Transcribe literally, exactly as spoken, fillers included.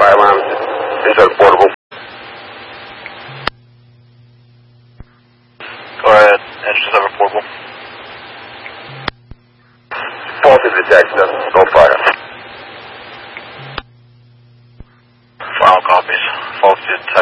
fire alarm. This is portable. Go ahead. Engine seven portable. Faulty detector. No fire. Final copies. Faulty detector.